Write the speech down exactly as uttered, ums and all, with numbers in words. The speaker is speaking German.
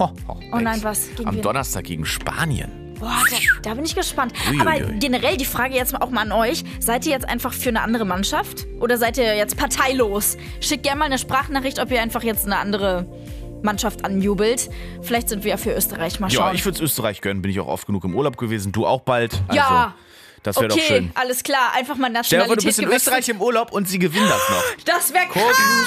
Ho, ho, Oh nein, was? Gegen Am wen? Donnerstag gegen Spanien. Boah, da, da bin ich gespannt. Ui, Aber ui, ui. generell die Frage jetzt auch mal an euch. Seid ihr jetzt einfach für eine andere Mannschaft? Oder seid ihr jetzt parteilos? Schickt gerne mal eine Sprachnachricht, ob ihr einfach jetzt eine andere Mannschaft anjubelt. Vielleicht sind wir ja für Österreich. Mal schauen. Ja, ich würde es Österreich gönnen. Bin ich auch oft genug im Urlaub gewesen. Du auch bald. Also, Ja. das wäre Okay, doch schön. alles klar. Einfach mal Stell dir vor, Nationalität du bist in gewechselt. Österreich im Urlaub und sie gewinnen das noch. Das wäre krass. Gucken.